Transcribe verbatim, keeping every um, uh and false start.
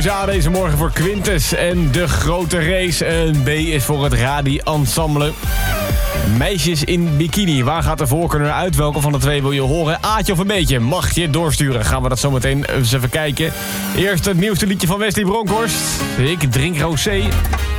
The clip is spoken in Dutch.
keuze A deze morgen voor Quintus en de grote race. En B is voor het Radi Ensemble. Meisjes in bikini, waar gaat de voorkeur naar uit? Welke van de twee wil je horen? Aatje of een beetje? Mag je doorsturen? Gaan we dat zo meteen eens even kijken. Eerst het nieuwste liedje van Wesley Bronkhorst. Ik drink rosé.